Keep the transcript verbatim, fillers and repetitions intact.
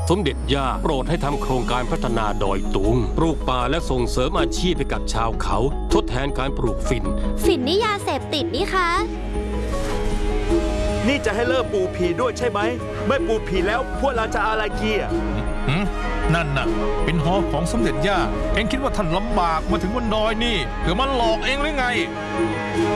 สมเด็จย่าโปรดให้ทำโครงการพัฒนาดอยตุงปลูกป่าและส่งเสริมอาชีพให้กับชาวเขาทดแทนการปลูกฝิ่นฝิ่นนี่ยาเสพติดนี่คะนี่จะให้เลิกปลูกผีด้วยใช่ไหมไม่ปลูกผีแล้วพวกเราจะอะไรเกียร์นั่นน่ะเป็นหอของสมเด็จย่าเอ็งคิดว่าท่านลำบากมาถึงบนดอยนี่เผื่อมันหลอกเองหรือไง